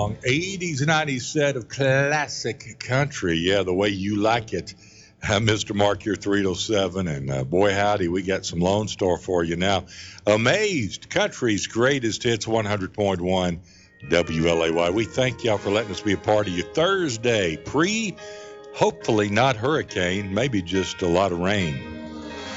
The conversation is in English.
song. 80s, 90s set of classic country. Yeah, the way you like it. Mr. Mark, you're 307. And boy, howdy, we got some Lone Star for you now. Amazed, country's greatest hits, 100.1 WLAY. We thank y'all for letting us be a part of your Thursday. Hopefully not hurricane, maybe just a lot of rain.